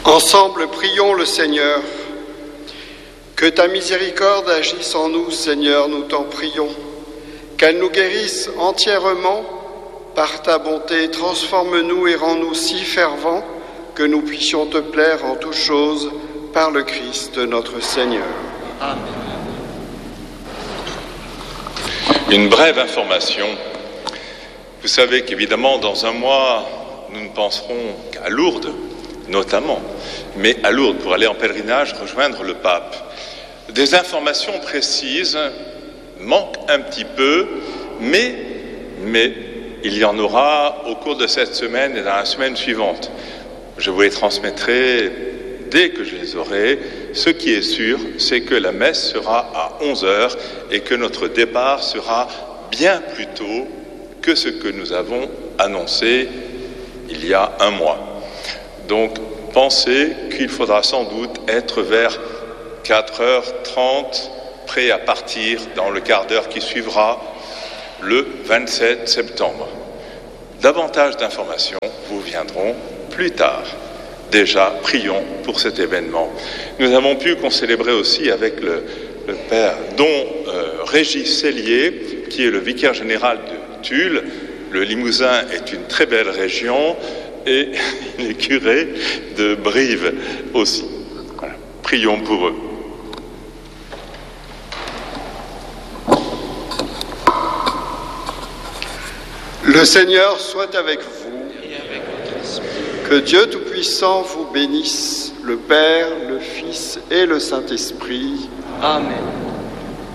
Ensemble, prions le Seigneur. Que ta miséricorde agisse en nous, Seigneur, nous t'en prions. Qu'elle nous guérisse entièrement par ta bonté. Transforme-nous et rends-nous si fervents que nous puissions te plaire en toutes choses par le Christ notre Seigneur. Amen. Une brève information. Vous savez qu'évidemment, dans un mois, nous ne penserons qu'à Lourdes, notamment, mais à Lourdes pour aller en pèlerinage rejoindre le pape. Des informations précises manquent un petit peu, mais il y en aura au cours de cette semaine et dans la semaine suivante. Je vous les transmettrai dès que je les aurai. Ce qui est sûr, c'est que la messe sera à 11h et que notre départ sera bien plus tôt que ce que nous avons annoncé il y a un mois. Donc, pensez qu'il faudra sans doute être vers 4h30, prêt à partir dans le quart d'heure qui suivra, le 27 septembre. Davantage d'informations vous viendront plus tard. Déjà, prions pour cet événement. Nous avons pu concélébrer aussi avec le père Don Régis Cellier, qui est le vicaire général de Tulle. Le Limousin est une très belle région et il est curé de Brive aussi. Voilà. Prions pour eux. Le Seigneur soit avec vous. Que Dieu Tout-Puissant vous bénisse, le Père, le Fils et le Saint-Esprit. Amen.